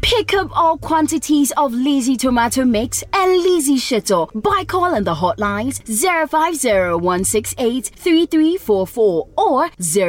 Pick up all quantities of Lizzie tomato mix and Lizzie shito by calling the hotlines 050-168-3344 or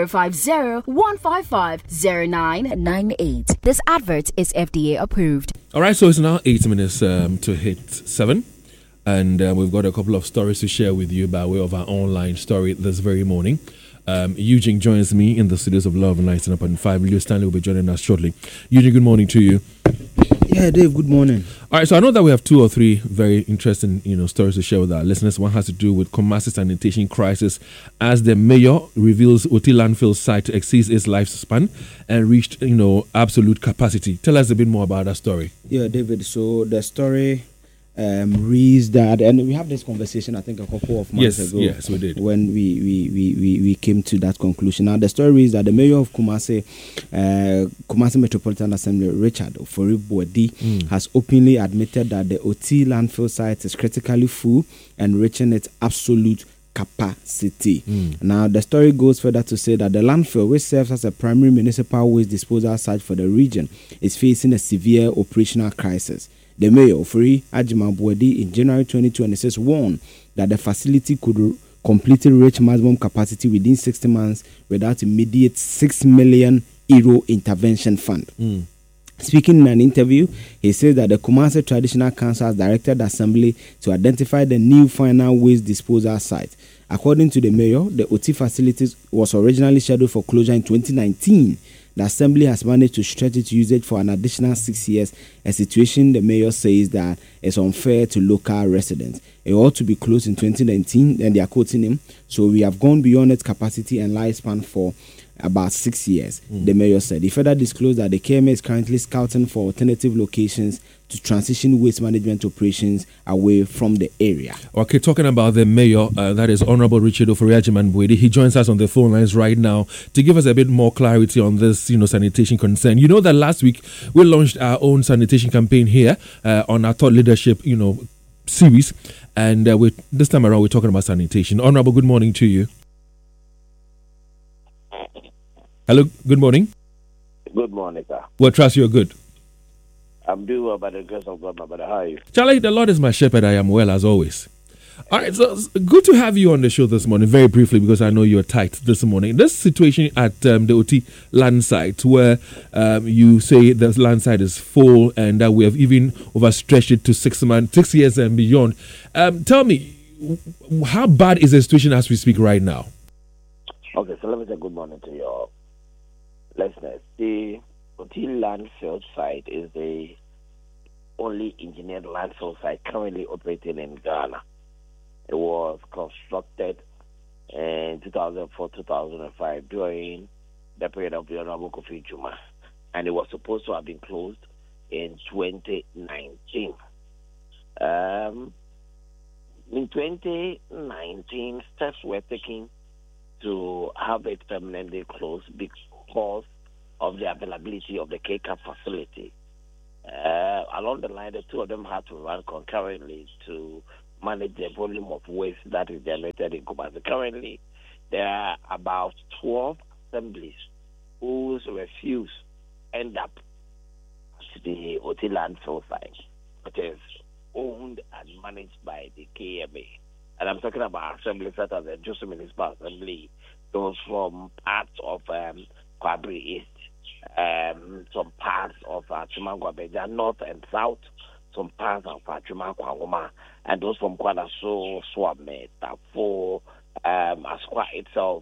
050-155-0998. This advert is FDA approved. All right, so it's now 8 minutes to hit 7. And we've got a couple of stories to share with you by way of our online story this very morning. Eugene joins me in the studios of Love and Light and upon 5. Leo Stanley will be joining us shortly. Eugene, good morning to you. Yeah, Dave, good morning. All right, so I know that we have 2 or 3 very interesting, stories to share with our listeners. One has to do with Kumasi sanitation crisis as the mayor reveals Oti landfill site exceeds its lifespan and reached, absolute capacity. Tell us a bit more about that story. Yeah, David, so the story reads that, and we have this conversation I think a couple of months ago. Yes, we did. When we came to that conclusion. Now the story reads that the mayor of Kumasi Metropolitan Assembly, Richard Ofori-Boadi, has openly admitted that the Oti landfill site is critically full and reaching its absolute capacity. Now the story goes further to say that the landfill, which serves as a primary municipal waste disposal site for the region, is facing a severe operational crisis. The mayor, Ofori Boadi, in January 2026 warned that the facility could completely reach maximum capacity within 60 months without immediate €6 million intervention fund. Speaking in an interview, he said that the Kumasi Traditional Council has directed the assembly to identify the new final waste disposal site. According to the mayor, the OT facility was originally scheduled for closure in 2019. The assembly has managed to stretch its usage for an additional 6 years, a situation the mayor says that is unfair to local residents. It ought to be closed in 2019, and they are quoting him. So we have gone beyond its capacity and lifespan for about 6 years, the mayor said. He further disclosed that the KMA is currently scouting for alternative locations to transition waste management operations away from the area. Okay, talking about the mayor, that is Honorable Richard Ofori-Boadi. He joins us on the phone lines right now to give us a bit more clarity on this, sanitation concern. You know that last week we launched our own sanitation campaign here on our thought leadership, series, and this time around we're talking about sanitation. Honorable, good morning to you. Hello, good morning. Good morning, sir. Well, trust you're good. I'm doing well by the grace of God, my brother. How are you? Charlie, the Lord is my shepherd. I am well as always. All right, so it's good to have you on the show this morning, very briefly, because I know you're tight this morning. This situation at the OT land site where you say the land site is full and that we have even overstretched it to 6 years and beyond. Tell me, how bad is the situation as we speak right now? Okay, so let me say good morning to your listeners. The OT landfill site is the only engineered landfill site currently operating in Ghana. It was constructed in 2004-2005 during the period of the Honorable Kofi Juma, and it was supposed to have been closed in 2019. In 2019, steps were taken to have it permanently closed because of the availability of the K-Cap facility. Along the line, the two of them had to run concurrently to manage the volume of waste that is generated in Kumasi. Currently, there are about 12 assemblies whose refuse end up at the OT landfill site, which is owned and managed by the KMA. And I'm talking about assemblies such as the Josu Municipal Assembly, those from parts of Kwabri East, some parts of Chimangwa Beja North and South, some parts of Chimangwa, and those from Kwadaso, Swame, Tafo, Asqua itself,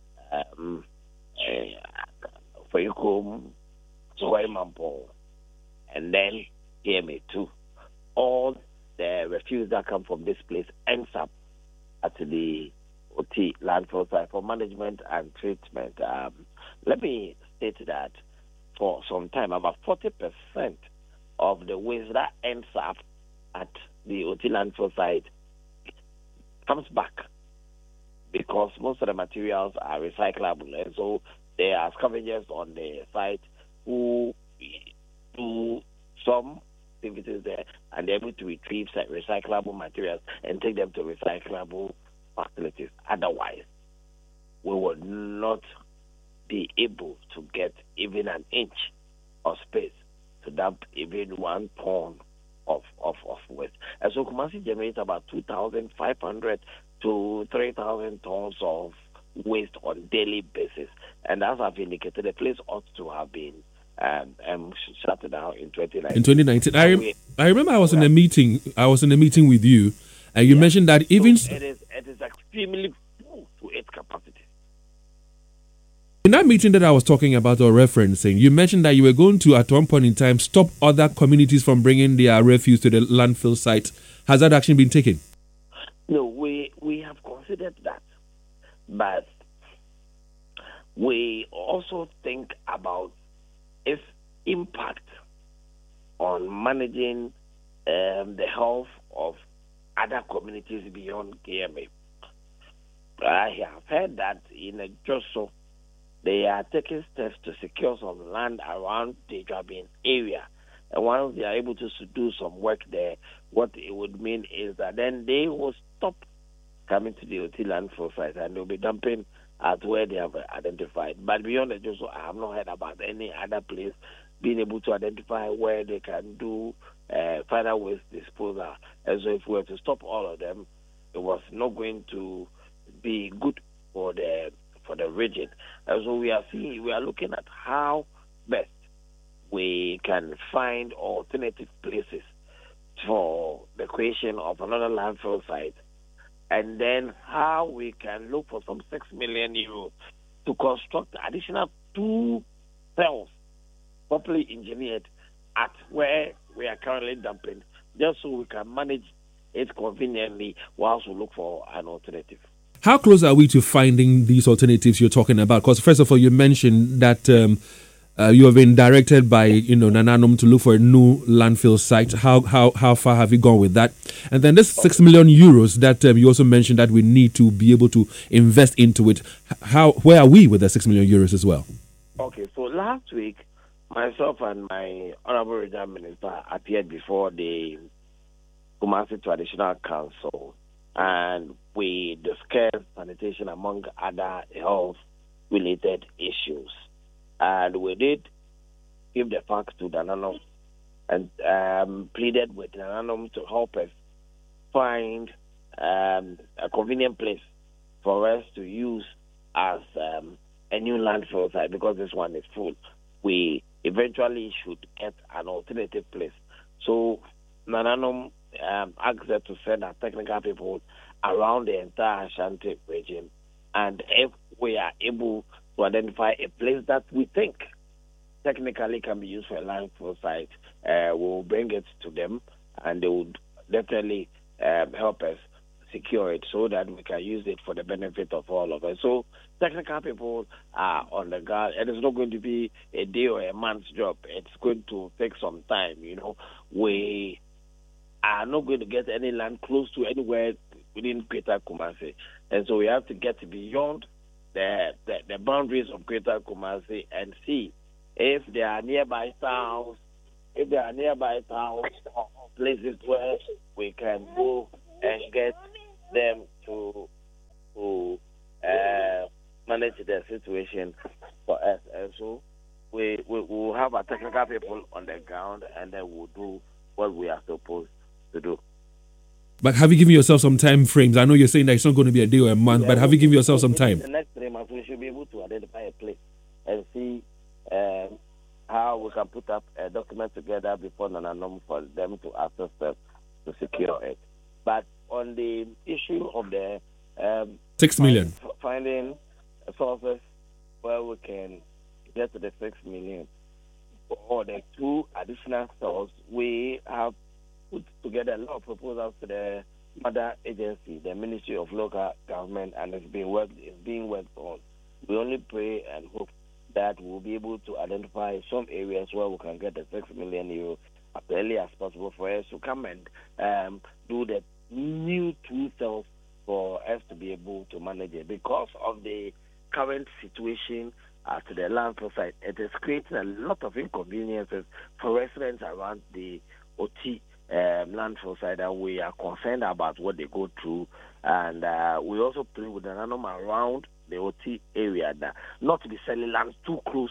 Fayukum, Sohaimampo, and then KMA too. All the refuse that come from this place ends up at the OT landfill site for management and treatment. Let me state that for some time, about 40% of the waste that ends up at the OT landfill site comes back because most of the materials are recyclable, and so there are scavengers on the site who do some activities there and they're able to retrieve recyclable materials and take them to recyclable facilities. Otherwise, we would not be able to get even an inch of space to dump even 1 ton of waste. And so Kumasi generates about 2,500 to 3,000 tons of waste on daily basis. And as I've indicated, the place ought to have been shut down in 2019. In 2019, I remember I was in a meeting. I was in a meeting with you, and you mentioned that even it is extremely full to its capacity. In that meeting that I was talking about or referencing, you mentioned that you were going to, at one point in time, stop other communities from bringing their refuse to the landfill site. Has that action been taken? No, we have considered that, but we also think about its impact on managing the health of other communities beyond KMA. I have heard that in a Joso, they are taking steps to secure some land around the Jabin area. And once they are able to do some work there, what it would mean is that then they will stop coming to the OT landfill site and they'll be dumping at where they have identified. But beyond the Joso, I have not heard about any other place being able to identify where they can do final waste disposal. And so if we were to stop all of them, it was not going to be good for the region. And so we are looking at how best we can find alternative places for the creation of another landfill site, and then how we can look for some 6 million euros to construct additional 2 cells properly engineered at where we are currently dumping, just so we can manage it conveniently whilst we look for an alternative. How close are we to finding these alternatives you're talking about? Because first of all, you mentioned that you have been directed by Nananum to look for a new landfill site. How far have you gone with that? And then this 6 million euros that you also mentioned that we need to be able to invest into it. Where are we with the 6 million euros as well? Okay, so last week, myself and my Honorable Regional Minister appeared before the Kumasi Traditional Council, and we discussed sanitation among other health-related issues. And we did give the facts to Nananum and pleaded with Nananum to help us find a convenient place for us to use as a new landfill site, because this one is full. We eventually should get an alternative place. So Nananum asked us to send our technical people around the entire Ashanti region, and if we are able to identify a place that we think technically can be used for a landfill site, we will bring it to them, and they would definitely help us secure it so that we can use it for the benefit of all of us. So technical people are on the guard, and it's not going to be a day or a month's job. It's going to take some time. We are not going to get any land close to anywhere within Greater Kumasi, and so we have to get beyond the boundaries of Greater Kumasi and see if there are nearby towns, or places where we can go and get them to manage the situation for us. And so we will have our technical people on the ground, and then we'll do what we are supposed to do. But have you given yourself some time frames? I know you're saying that it's not going to be a day or a month, but have you given yourself some time? The next 3 months, we should be able to identify a place and see how we can put up a document together before Nananum for them to access them to secure it. But on the issue of the 6 million, finding sources where we can get to the 6 million or the 2 additional cells, we have put together a lot of proposals to the mother agency, the Ministry of Local Government, and it's being worked on. We only pray and hope that we'll be able to identify some areas where we can get the 6 million euros as early as possible for us to come and do the new 2 cells for us to be able to manage it. Because of the current situation at the landfill site, it is creating a lot of inconveniences for residents around the OT landfill site, and we are concerned about what they go through. And we also play with the Nananum around the OT area, not to be selling land too close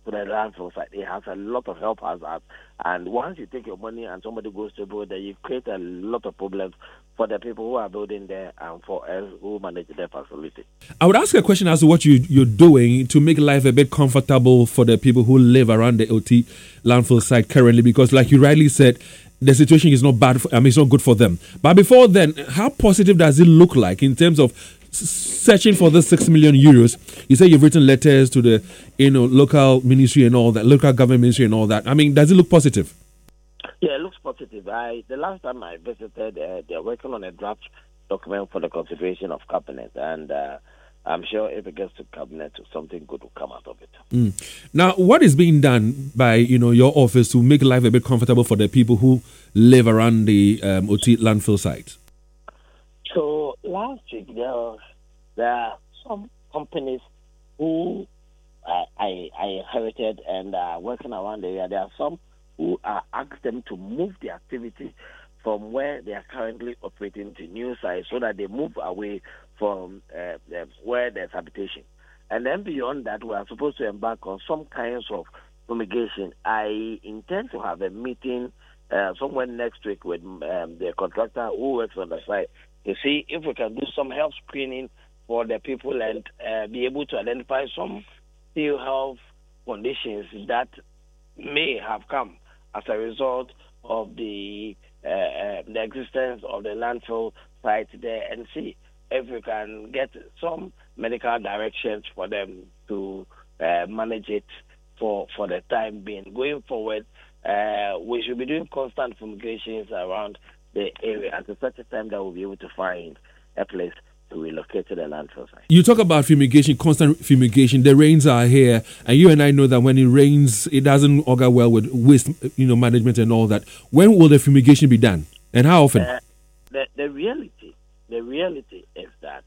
to the landfill site. It has a lot of help hazards. And once you take your money and somebody goes to build there, you create a lot of problems for the people who are building there and for us who manage their facility. I would ask a question as to what you're doing to make life a bit comfortable for the people who live around the OT landfill site currently, because like you rightly said, the situation is not bad. It's not good for them. But before then, how positive does it look like in terms of searching for the 6 million euros? You say you've written letters to the local ministry and all that, local government ministry and all that. I mean, does it look positive? Yeah, it looks positive. The last time I visited, they're working on a draft document for the consideration of cabinet, and I'm sure if it gets to cabinet, something good will come out of it. Now, what is being done by your office to make life a bit comfortable for the people who live around the OT landfill site? So last week there are some companies who I inherited and are working around the area. There are some who are asked them to move the activity from where they are currently operating to new sites so that they move away from where there's habitation. And then beyond that, we are supposed to embark on some kinds of fumigation. I intend to have a meeting somewhere next week with the contractor who works on the site to see if we can do some health screening for the people and be able to identify some ill health conditions that may have come as a result of the existence of the landfill site there, and see if we can get some medical directions for them to manage it for the time being. Going forward, we should be doing constant fumigations around the area at such a time that we'll be able to find a place to relocate to the landfill site. You talk about fumigation, constant fumigation. The rains are here, and you and I know that when it rains, it doesn't augur well with waste, management and all that. When will the fumigation be done, and how often? The reality is that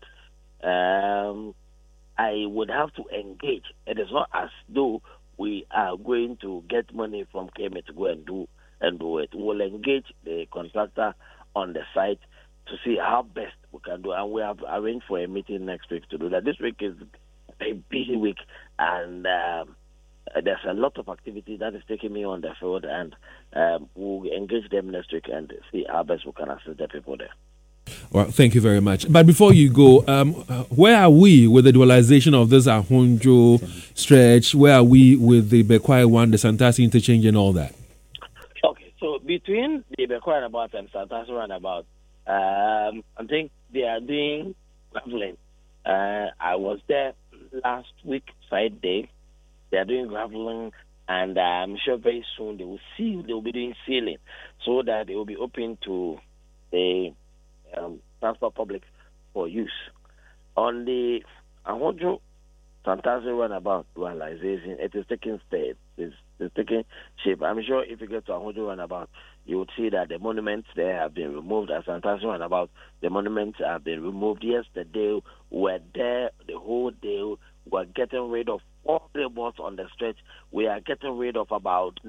I would have to engage. It is not as though we are going to get money from KEMA to go and do it. We'll engage the contractor on the site to see how best we can do, and we have arranged for a meeting next week to do that. This week is a busy week, and there's a lot of activity that is taking me on the field, and we'll engage them next week and see how best we can assist the people there. Well, thank you very much. But before you go, where are we with the dualization of this Ahonjo stretch? Where are we with the Bekwai one, the Santasi interchange and all that? Okay, so between the Bekwai roundabout and Santasi roundabout, I think they are doing graveling. I was there last week, Friday. They are doing graveling, and I'm sure very soon they will be doing sealing so that they will be open to the transport public for use. On the Ahonjo Santasi runabout dualization, it is taking state. It's taking shape. I'm sure if you get to Ahonjo runabout, you would see that the monuments there have been removed. At Santasi runabout, the monuments have been removed. Yesterday, we were there the whole day. We're getting rid of all the billboards on the stretch. We are getting rid of about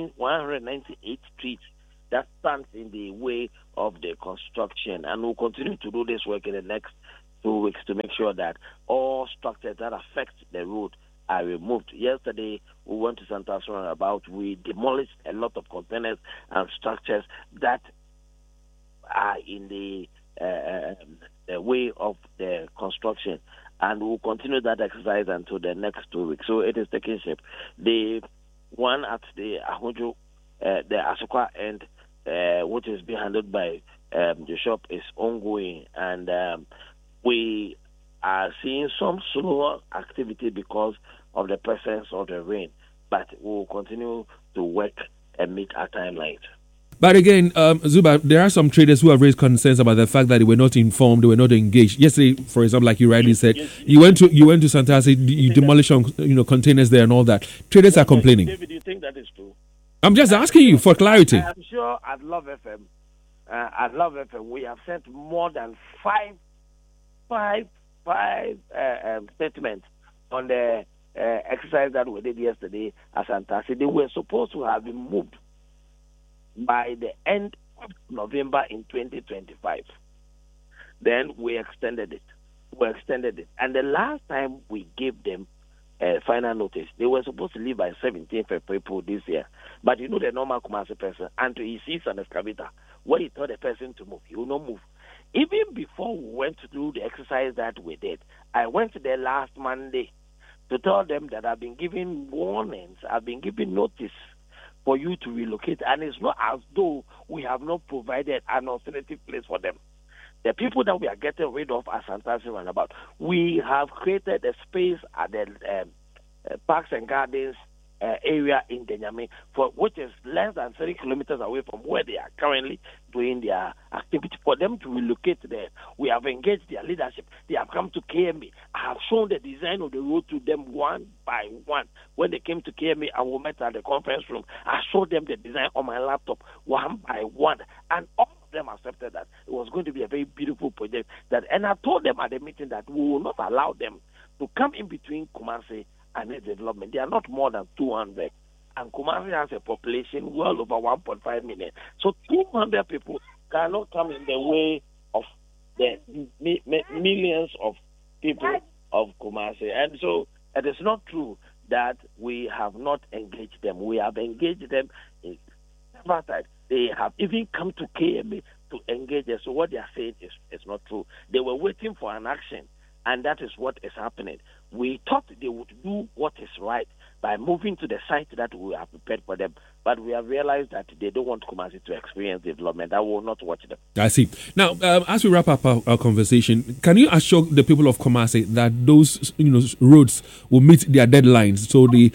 198 streets that stands in the way of the construction, and we'll continue to do this work in the next 2 weeks to make sure that all structures that affect the road are removed. Yesterday, we went to Santasi roundabout. We demolished a lot of containers and structures that are in the way of the construction, and we'll continue that exercise until the next 2 weeks. So it is taking shape. The one at the Ahonjo, the Asokwa end, which is being handled by the shop, is ongoing, and we are seeing some slower activity because of the presence of the rain, but we will continue to work and meet our timelines. But again, Zuba, there are some traders who have raised concerns about the fact that they were not informed, they were not engaged. Yesterday, for example, like you rightly said, you went to Santasi, you demolished containers there and all that. Traders are complaining. David, do you think that is true? I'm just asking you for clarity. I'm sure at Love FM, we have sent more than five statements on the exercise that we did yesterday at Santasi. They were supposed to have been moved by the end of November in 2025. Then we extended it. And the last time we gave them final notice. They were supposed to leave by 17th of April this year. But you know the normal Kumasi person, until he sees an excavator, when he told the person to move, he will not move. Even before we went to do the exercise that we did, I went there last Monday to tell them that I've been giving warnings, I've been giving notice for you to relocate. And it's not as though we have not provided an alternative place for them. The people that we are getting rid of at Santasi Roundabout, we have created a space at the Parks and Gardens area in Denyami, which is less than 30 kilometers away from where they are currently doing their activity. For them to relocate there, we have engaged their leadership. They have come to KMA. I have shown the design of the road to them one by one. When they came to KMA and we met at the conference room, I showed them the design on my laptop one by one. And all of them accepted that it was going to be a very beautiful project. And I told them at the meeting that we will not allow them to come in between Kumasi and its development. They are not more than 200. And Kumasi has a population well over 1.5 million. So 200 people cannot come in the way of the millions of people of Kumasi. And so it is not true that we have not engaged them. We have engaged them in several times. They have even come to KMA to engage us. So what they are saying is not true. They were waiting for an action, and that is what is happening. We thought they would do what is right by moving to the site that we have prepared for them, but we have realized that they don't want Kumasi to experience development. I will not watch them. I see. Now, as we wrap up our conversation, can you assure the people of Kumasi that those roads will meet their deadlines? So the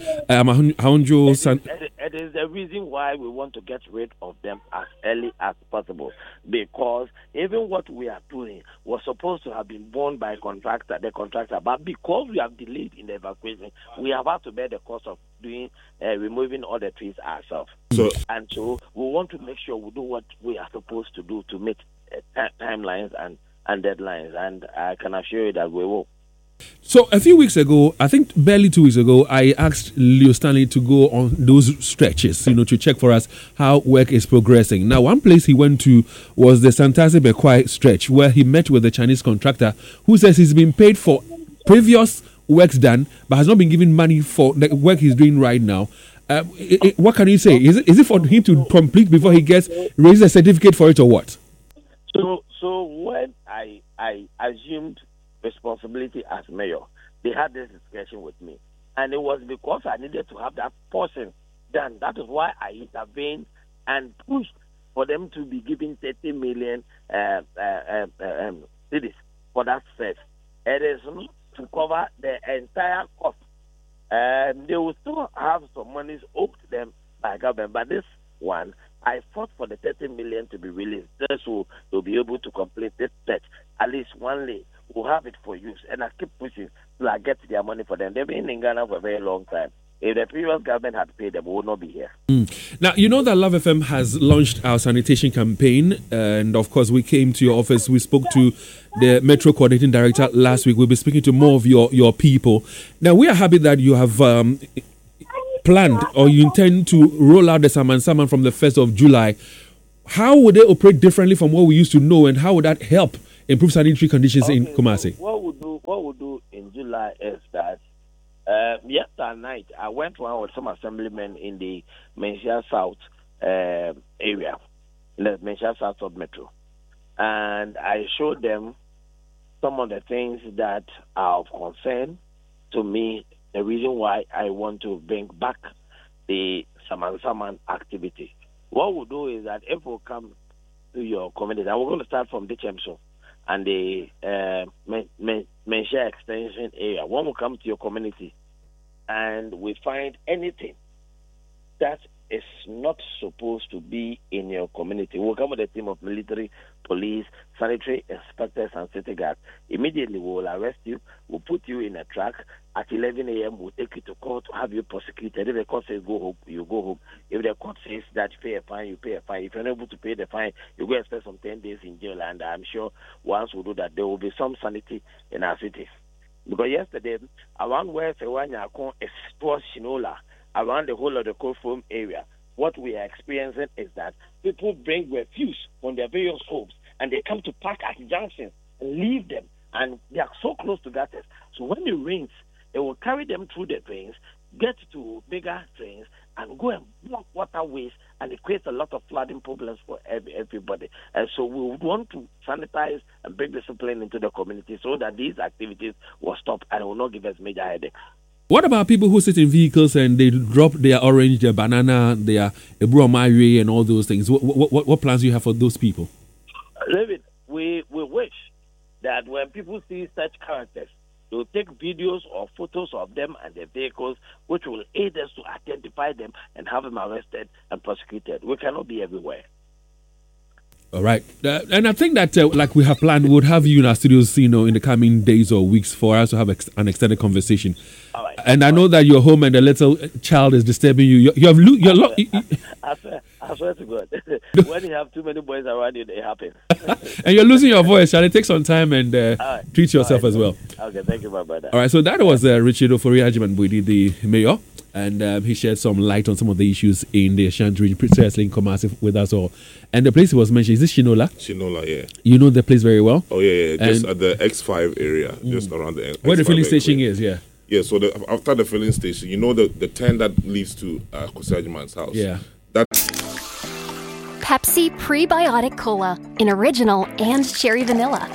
it is the reason why we want to get rid of them as early as possible, because even what we are doing was supposed to have been borne by the contractor, but because we have delayed in the evacuation, we have had to bear the cost of doing removing all the trees ourselves. So we want to make sure we do what we are supposed to do to meet timelines and deadlines, and I can assure you that we will. So a few weeks ago, I think barely 2 weeks ago, I asked Leo Stanley to go on those stretches, to check for us how work is progressing. Now, one place he went to was the Santasi Bekwai stretch, where he met with the Chinese contractor who says he's been paid for previous works done, but has not been given money for the work he's doing right now. What can you say? Is it for him to complete before he raises a certificate for it, or what? So when I assumed responsibility as mayor, they had this discussion with me, and it was because I needed to have that portion done. That is why I intervened and pushed for them to be given 30 million cities for that stretch. It is not to cover the entire cost. They will still have some monies owed to them by government, but this one, I fought for the 30 million to be released, just so they'll be able to complete this stretch. At least one day we'll have it for use, and I keep pushing till I get their money for them. They've been in Ghana for a very long time. If the previous government had paid them, we would not be here. Now, you know that Love FM has launched our sanitation campaign, and of course, we came to your office. We spoke to the Metro Coordinating Director last week. We'll be speaking to more of your people. Now, we are happy that you have planned, or you intend to roll out the Saman from the 1st of July. How would they operate differently from what we used to know, and how would that help improve sanitary conditions in Kumasi? What we'll do in July is that yesterday night I went around with some assemblymen in the Menchia South area, in the Menchia South of Metro, and I showed them some of the things that are of concern to me. The reason why I want to bring back the Saman activity. What we'll do is that if we come to your community, and we're going to start from the Chemso and the Menchia Extension area. When we come to your community and we find anything that is not supposed to be in your community, we'll come with a team of military, police, sanitary inspectors, and city guards. Immediately, we will arrest you. We'll put you in a truck. At 11 a.m., we'll take you to court to have you prosecuted. If the court says go home, you go home. If the court says that you pay a fine, you pay a fine. If you're not able to pay the fine, you go and spend some 10 days in jail. And I'm sure once we do that, there will be some sanity in our city. Because yesterday, around where Sewanya is towards Shinola, around the whole of the Kofom area, what we are experiencing is that people bring refuse from their various homes and they come to park at junctions and leave them, and they are so close to gutters. So when it rains, it will carry them through the drains, get to bigger drains, and go and block waterways, and it creates a lot of flooding problems for everybody. And so we would want to sanitize and bring discipline into the community so that these activities will stop and will not give us major headaches. What about people who sit in vehicles and they drop their orange, their banana, their ebruamaye and all those things? What plans do you have for those people? David, we wish that when people see such characters, they will take videos or photos of them and their vehicles, which will aid us to identify them and have them arrested and prosecuted. We cannot be everywhere. All right. And I think that, like we have planned, we'll have you in our studios, in the coming days or weeks for us to have an extended conversation. All right. And I know that you're home and the little child is disturbing you. I swear to God, when you have too many boys around you, it happens. And you're losing your voice. Shall I take some time and treat yourself as well? Okay, thank you, my brother. All right, so that was Richard Ofori-Agyeman-Boadi, the mayor, and he shed some light on some of the issues in the Ashanti region, precisely in Kumasi with us all. And the place he was mentioned, is this Shinola? Shinola, yeah. You know the place very well? Oh, yeah. Just at the X5 area, just around the X5. Where the filling station is, yeah. Yeah, so after the filling station, the turn that leads to Kwesi Agyeman's house. Yeah. Pepsi Prebiotic Cola in original and cherry vanilla.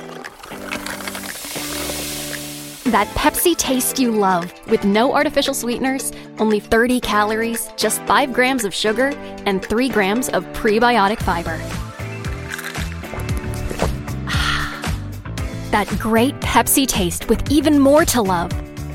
That Pepsi taste you love, with no artificial sweeteners, only 30 calories, just 5 grams of sugar, and 3 grams of prebiotic fiber. That great Pepsi taste with even more to love.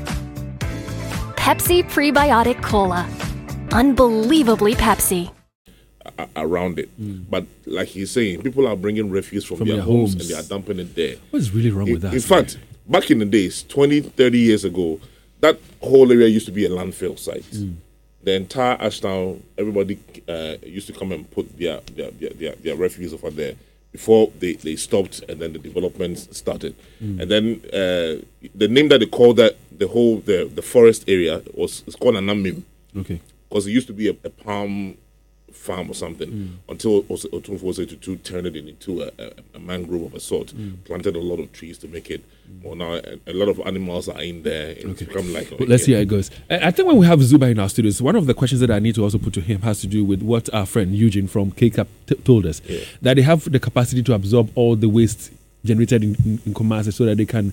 Pepsi Prebiotic Cola. Unbelievably Pepsi. Around it. But like he's saying, people are bringing refuse from their homes and they are dumping it there. What's really wrong with that? In fact, back in the days, 20, 30 years ago, that whole area used to be a landfill site. The entire Ashtown, everybody used to come and put their refuse over there before they stopped and then the development started. And then the name that they called that, the forest area, it's called Anamim. Okay. Because it used to be a palm farm or something until Otumfuo was able to turn it into a mangrove of a sort, planted a lot of trees to make it. Well, now a lot of animals are in there. It's become like. Let's see how it goes. I think when we have Zuba in our studios, one of the questions that I need to also put to him has to do with what our friend Eugene from KCAP told us, that they have the capacity to absorb all the waste generated in Kumasi so that they can,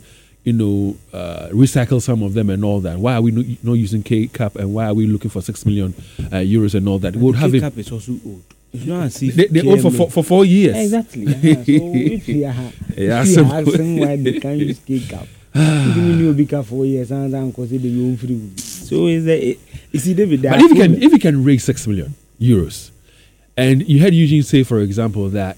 recycle some of them and all that. Why are we not using KCAP and why are we looking for 6 million euros and all that? We'll have KCAP is also old. They're old for 4 years. Exactly. So if you have why they can use KCAP, even you be 4 years and then consider the own free. So is it David? But if you can raise 6 million euros, and you had Eugene say, for example, that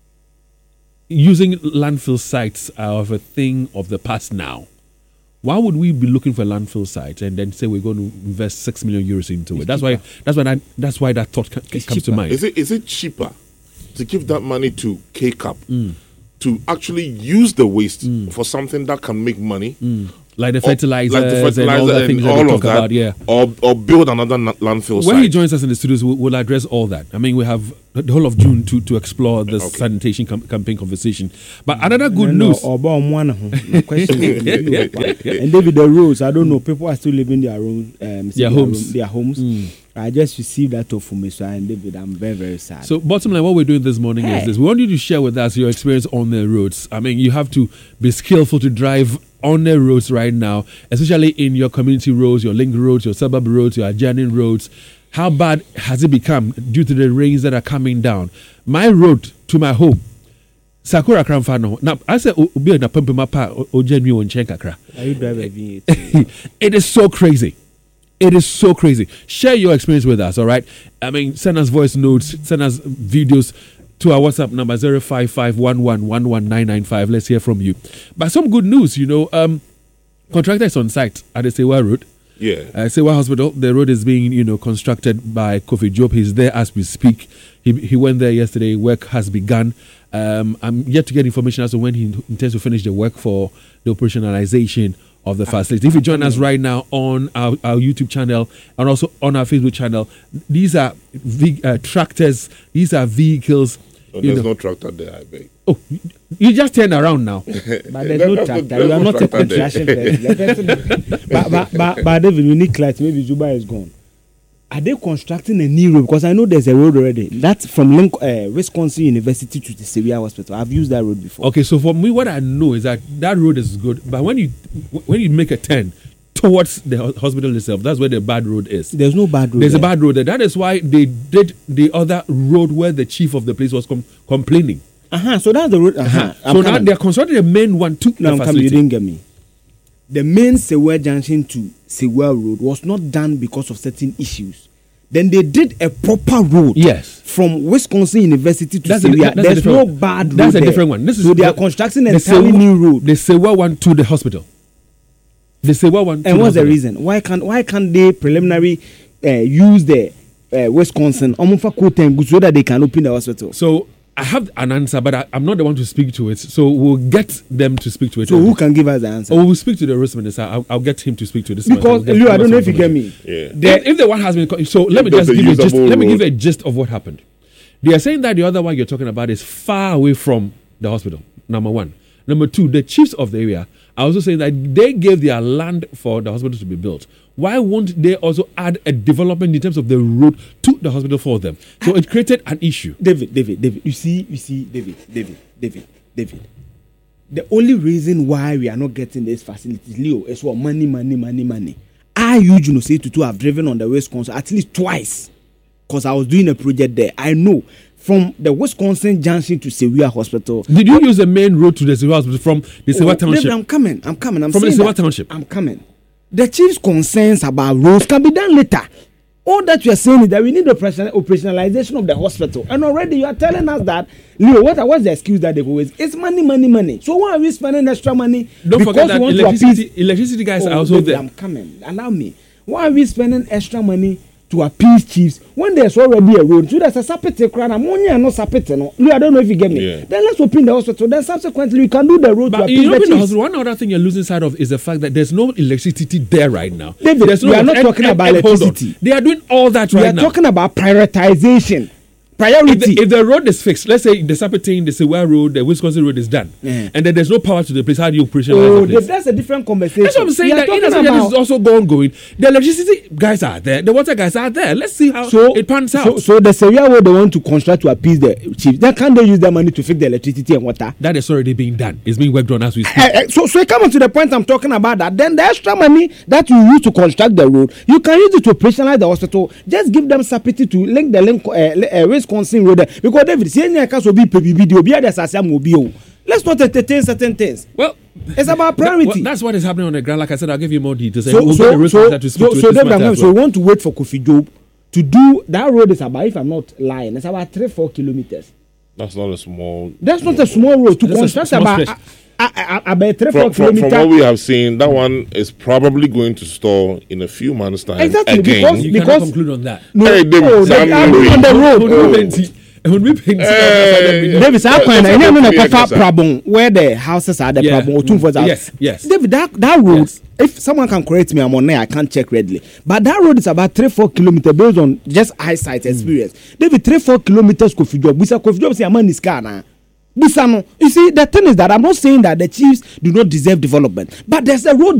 using landfill sites are a thing of the past now. Why would we be looking for a landfill site and then say we're going to invest 6 million euros into it? That's why that thought comes to mind. Is it cheaper to give that money to KCAP to actually use the waste for something that can make money? Like the fertilizers and all the things that we talk about, yeah. Or build another landfill site. When he joins us in the studios, we'll address all that. I mean, we have the whole of June to explore the sanitation campaign conversation. But another good news. My question is, and David, the roads, I don't know, people are still living their homes. I just received that information, and David, I'm very, very sad. So, bottom line, what we're doing this morning is this. We want you to share with us your experience on the roads. I mean, you have to be skillful to drive on the roads right now, especially in your community roads, your link roads, your suburb roads, your adjoining roads. How bad has it become due to the rains that are coming down? My road to my home, Sakura Kramfano. Now, I said, Ubi na Pumpimapa, Ojemi on Chenkakra. Are you driving V8? It is so crazy. It is so crazy. Share your experience with us, all right? I mean, send us voice notes, send us videos to our WhatsApp number 05511119995. Let's hear from you. But some good news, contractors on site at the Sewa Road. Yeah. Sewa Hospital. The road is being, constructed by Kofi Job. He's there as we speak. He went there yesterday. Work has begun. I'm yet to get information as to when he intends to finish the work for the operationalization of the facility. If you join us right now on our YouTube channel and also on our Facebook channel, these are tractors, these are vehicles There's no tractor there, I beg. Oh, you just turn around now. But there's no tractor. You are not a construction person. But David, we need clarity. Maybe Juba is gone. Are they constructing a new road? Because I know there's a road already. That's from Wisconsin University to the Sevier Hospital. I've used that road before. Okay, so for me, what I know is that road is good, but when you make a turn towards the hospital itself, that's where the bad road is. There's no bad road. There's a bad road there. That is why they did the other road where the chief of the place was complaining. So that's the road. So now they're constructing the main one to the facility. You didn't get me. The main Sewer Junction to Sewer Road was not done because of certain issues. Then they did a proper road. Yes. From Wisconsin University to Sewer. There's no bad road. That's a different one. So they are constructing a entirely new road. The Sewer one to the hospital. The Sewer one. And what's the reason? Why can't they preliminary use the Wisconsin so that they can open the hospital? So I have an answer, but I'm not the one to speak to it. So we'll get them to speak to it. So who can give us the answer? Or we'll speak to the risk minister. I'll get him to speak to this. Because Lou, I don't know if you get me. Yeah. If the one has been, so let me just give you a gist of what happened. They are saying that the other one you're talking about is far away from the hospital. Number one. Number two, the chiefs of the area are also saying that they gave their land for the hospital to be built. Why won't they also add a development in terms of the road to the hospital for them? So it created an issue. David. You see, David. The only reason why we are not getting these facilities, Leo, is for money. I usually say to have driven on the Wisconsin at least twice because I was doing a project there. I know. From the Wisconsin Junction to Sevier Hospital. Did you use the main road to the Sevier Hospital from the Sevier Township? David, I'm coming. From the Sevier Township. I'm coming. The chief's concerns about roads can be done later. All that you are saying is that we need the operationalization of the hospital. And already you are telling us that, Leo, what's the excuse that they've always? It's money. So why are we spending extra money? Don't forget that electricity guys are also there. I'm coming. Allow me. Why are we spending extra money to appease chiefs when there's already a road? So there's a sapete crown, ammonia and no sapete. No, I don't know if you get me. Yeah. Then let's open the hospital. Then subsequently we can do the road to appease the chiefs. Hospital, one other thing you're losing sight of is the fact that there's no electricity there right now. David, we are not talking about electricity. They are doing all that right now. We are talking about prioritization. Priority. If the road is fixed, let's say the Sapperton, the Sewer Road, the Wisconsin Road is done, and then there's no power to the place, how do you operationalize the place? That's a different conversation. That's what I'm saying. That this is also ongoing. The electricity guys are there, the water guys are there. Let's see how it pans out. So the Sewer Road they want to construct to appease the chiefs. Then can't they use their money to fix the electricity and water? That is already being done. It's being worked on as we speak. So come on to the point I'm talking about that. Then the extra money that you use to construct the road, you can use it to operationalize the hospital. Just give them Sapperton to link the Wisconsin Road. Because David, see any case will be video, be let's not entertain certain things. Well, it's about priority. That's what is happening on the ground. Like I said, I'll give you more details. So we want to wait for Kofi Job to do that road. Is about, if I'm not lying, it's about 3-4 kilometers. That's not a small. That's not a small road to construct about 3-4 kilometers. From what we have seen, that one is probably going to stall in a few months' time. Exactly, again. You cannot conclude on that. No, hey, they are on the road. David, where the houses are, the problem. Yes. David, that road. Yes. If someone can correct me, I'm on there. I can't check readily. But that road is about 3-4 kilometers based on just eyesight experience. David, 3-4 kilometers. Kofi Job say a man is car now. You see, the thing is that I'm not saying that the chiefs do not deserve development, but there's a road